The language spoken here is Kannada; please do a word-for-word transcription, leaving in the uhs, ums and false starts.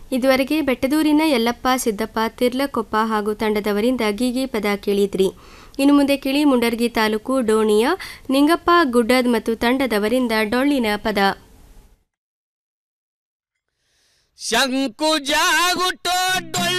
ಇದುವರೆಗೆ ಬೆಟ್ಟದೂರಿನ ಯಲ್ಲಪ್ಪ ಸಿದ್ದಪ್ಪ ತಿರ್ಲಕೊಪ್ಪ ಹಾಗೂ ತಂಡದವರಿಂದ ಗೀಗಿ ಪದ ಕೇಳಿದ್ರಿ. ಇನ್ನು ಮುಂದೆ ಕೇಳಿ ಮುಂಡರ್ಗಿ ತಾಲೂಕು ಡೋಣಿಯ ನಿಂಗಪ್ಪ ಗುಡ್ಡದ್ ಮತ್ತು ತಂಡದವರಿಂದ ಡೊಳ್ಳಿನ ಪದ. ಶಂಕು ಜಾಗುಟ್ಟೋ